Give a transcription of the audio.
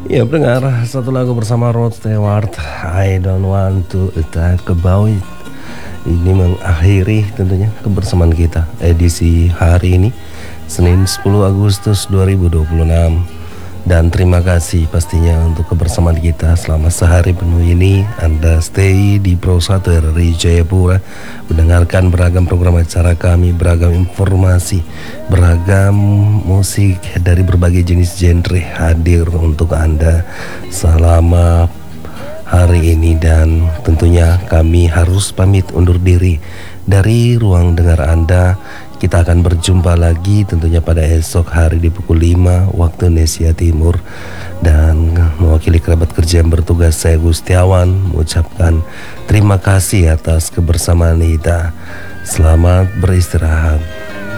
Ya pendengar, satu lagu bersama Rod Stewart, I Don't Want to Talk About It. Ini mengakhiri tentunya kebersamaan kita edisi hari ini, Senin 10 Agustus 2026. Dan terima kasih pastinya untuk kebersamaan kita selama sehari penuh ini. Anda stay di Pro 1 RRI Jayapura, mendengarkan beragam program acara kami, beragam informasi, beragam musik dari berbagai jenis genre hadir untuk Anda selama hari ini. Dan tentunya kami harus pamit undur diri dari ruang dengar Anda. Kita akan berjumpa lagi tentunya pada esok hari di pukul 5 waktu Indonesia Timur. Dan mewakili kerabat kerja yang bertugas, saya Gustiawan mengucapkan terima kasih atas kebersamaan kita. Selamat beristirahat.